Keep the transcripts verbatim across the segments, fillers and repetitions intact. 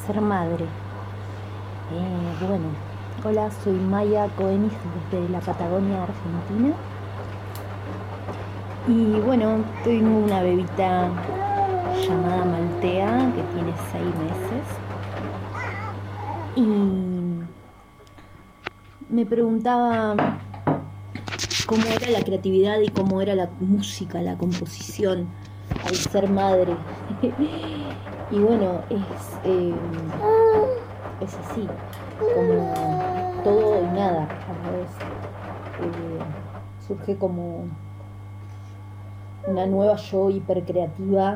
ser madre. Eh, bueno, hola, soy Maya Koenig desde la Patagonia, Argentina. Y bueno, tengo una bebita llamada Maltea que tiene seis meses. Y me preguntaba cómo era la creatividad y cómo era la música, la composición al ser madre. Y bueno, es, eh, es así, como todo y nada a la vez. Eh, surge como una nueva yo hipercreativa,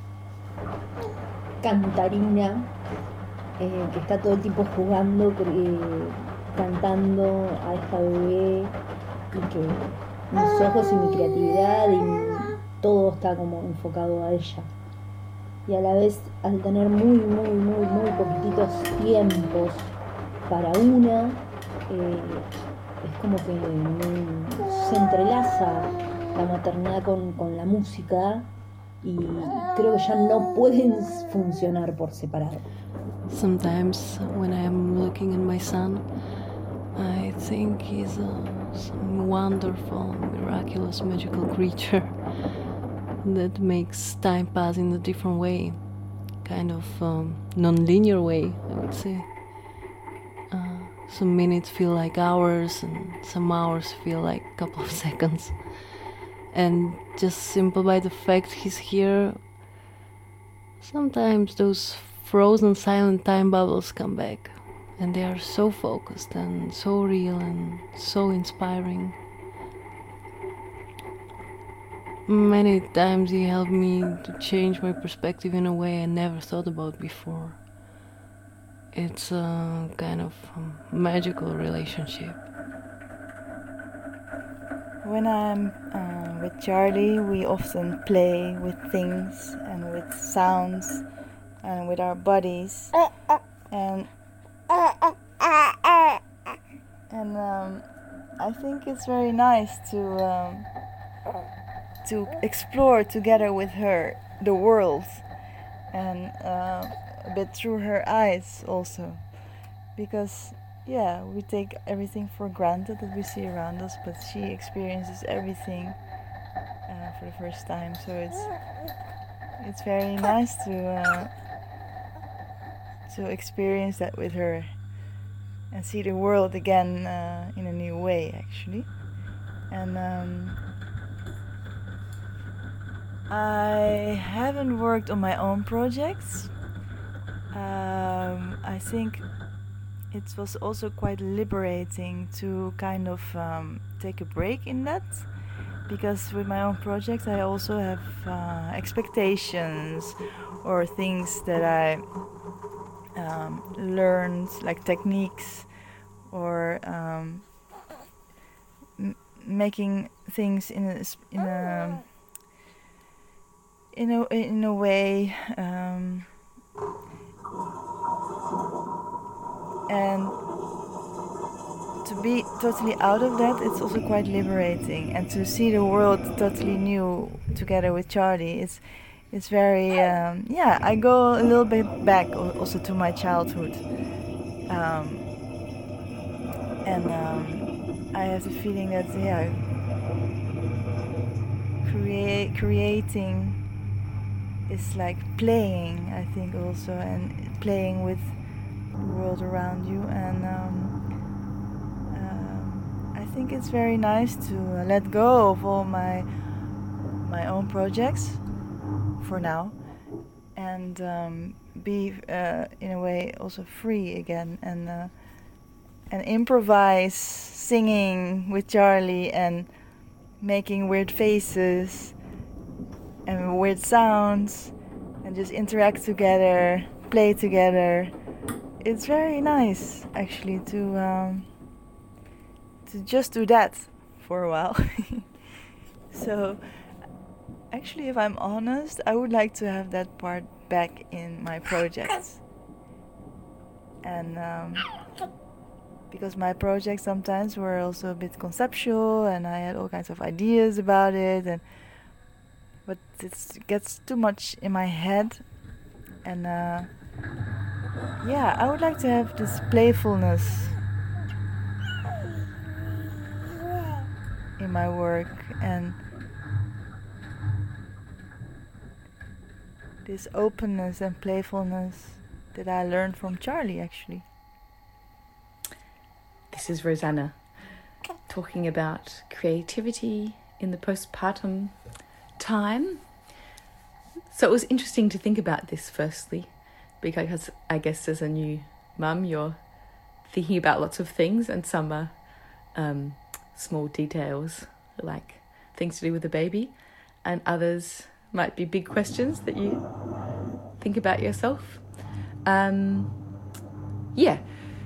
cantarina, eh, que está todo el tiempo jugando, eh, cantando a esta bebé, y que mis ojos y mi creatividad y todo está como enfocado a ella. Y a la vez, al tener muy, muy, muy, muy poquititos tiempos para una, eh, es como que mm, se entrelaza la maternidad con, con la música, y creo que ya no pueden funcionar por separado. Sometimes when I'm looking at my son, I think he's a some wonderful, miraculous, magical creature that makes time pass in a different way, kind of um, non-linear way, I would say. Uh, some minutes feel like hours, and some hours feel like a couple of seconds. And just simple by the fact he's here, sometimes those frozen silent time bubbles come back, and they are so focused and so real and so inspiring. Many times he helped me to change my perspective in a way I never thought about before. It's a kind of um, magical relationship. When I'm uh, with Charlie, we often play with things and with sounds and with our bodies, and and um, I think it's very nice to um, to explore together with her the world, and uh, a bit through her eyes also, because yeah, we take everything for granted that we see around us, but she experiences everything uh, for the first time. So it's it's very nice to uh, to experience that with her and see the world again uh, in a new way, actually. And um, I haven't worked on my own projects. Um, I think it was also quite liberating to kind of um, take a break in that, because with my own projects I also have uh, expectations or things that I um, learned, like techniques or um, m- making things in a in a in a in a way. Um, and to be totally out of that, it's also quite liberating, and to see the world totally new together with Charlie, it's it's very um, yeah. I go a little bit back also to my childhood, um, and um, I have the feeling that yeah, create creating is like playing, I think, also, and playing with the world around you. And um, um, I think it's very nice to uh, let go of all my my own projects for now, and um, be uh, in a way also free again, and uh, and improvise, singing with Charlie and making weird faces and weird sounds, and just interact together, play together. It's very nice, actually, to um, to just do that for a while. So, actually, if I'm honest, I would like to have that part back in my projects. And um, because my projects sometimes were also a bit conceptual, and I had all kinds of ideas about it, and but it gets too much in my head, and uh, yeah, I would like to have this playfulness in my work, and this openness and playfulness that I learned from Charlie, actually. This is Rosanna talking about creativity in the postpartum time. So it was interesting to think about this firstly, because I guess as a new mum, you're thinking about lots of things, and some are um, small details, like things to do with the baby, and others might be big questions that you think about yourself. Um, yeah.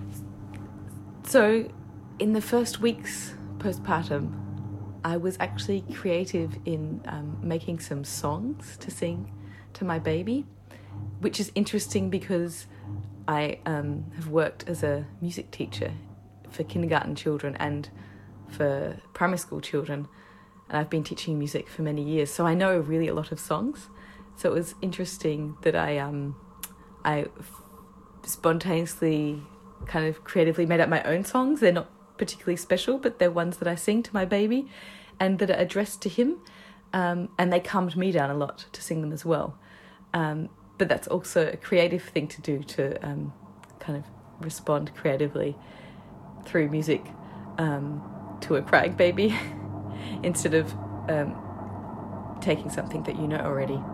So in the first weeks postpartum, I was actually creative in um, making some songs to sing to my baby, which is interesting because I um, have worked as a music teacher for kindergarten children and for primary school children, and I've been teaching music for many years, so I know really a lot of songs. So it was interesting that I um, I spontaneously kind of creatively made up my own songs. They're not particularly special, but they're ones that I sing to my baby and that are addressed to him, um, and they calmed me down a lot to sing them as well. Um, but that's also a creative thing to do, to um, kind of respond creatively through music um, to a crying baby instead of um, taking something that you know already.